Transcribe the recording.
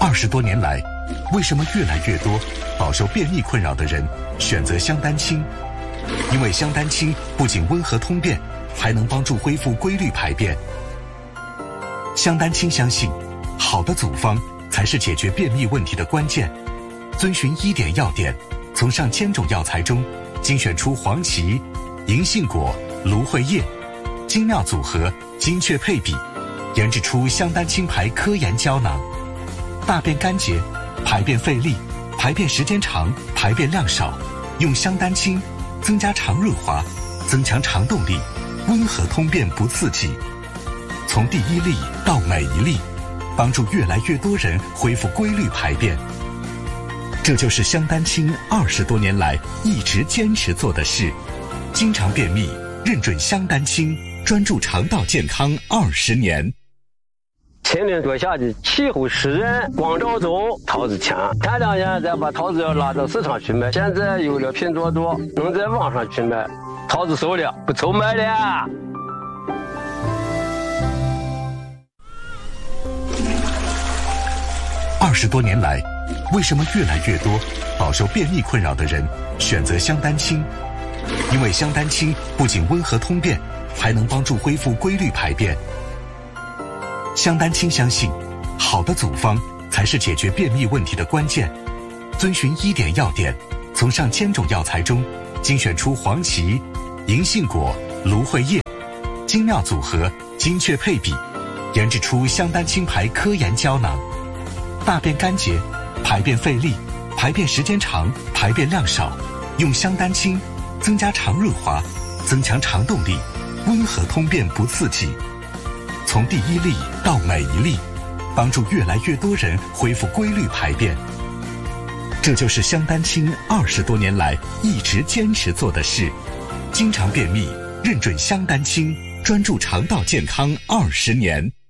20多年来，为什么越来越多饱受便秘困扰的人选择香丹青？因为香丹青不仅温和通便，还能帮助恢复规律排便。香丹青相信，好的组方才是解决便秘问题的关键。遵循1点要点，从上千种药材中精选出黄芪、银杏果、芦荟叶，精妙组合，精确配比，研制出香丹青牌科研胶囊。大便干结，排便费力，排便时间长，排便量少，用香丹青增加肠润滑，增强肠动力，温和通便不刺激。从第一粒到每一粒，帮助越来越多人恢复规律排便。这就是香丹青20多年来一直坚持做的事。经常便秘，认准香丹青，专注肠道健康20年。 前年多下的气候湿润，光照中桃子强，前2年再把桃子要拉到市场去卖，现在有了拼多多，能在网上去卖，桃子熟了，不愁卖了。 20多年来，为什么越来越多饱受便秘困扰的人选择香丹青？因为香丹青不仅温和通便，还能帮助恢复规律排便。香丹青相信，好的组方才是解决便秘问题的关键。遵循1点要点，从上千种药材中精选出黄芪、银杏果、芦荟叶，精妙组合，精确配比，研制出香丹青牌科研胶囊。大便干结，排便费力，排便时间长，排便量少，用香丹青增加肠润滑，增强肠动力，温和通便不刺激。从第一粒到每一粒，帮助越来越多人恢复规律排便。这就是香丹青20多年来一直坚持做的事。经常便秘，认准香丹青，专注肠道健康20年。